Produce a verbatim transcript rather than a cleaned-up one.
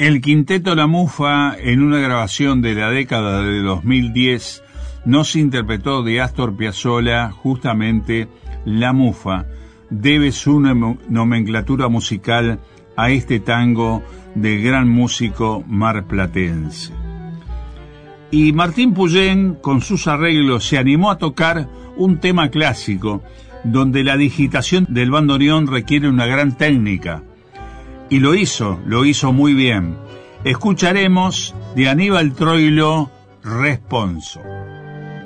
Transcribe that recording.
El Quinteto La Mufa, en una grabación de la década de dos mil diez, nos interpretó de Astor Piazzolla justamente La Mufa. Debe su nomenclatura musical a este tango del gran músico marplatense. Y Martín Puyén, con sus arreglos, se animó a tocar un tema clásico, donde la digitación del bandoneón requiere una gran técnica. Y lo hizo, lo hizo muy bien. Escucharemos de Aníbal Troilo, Responso.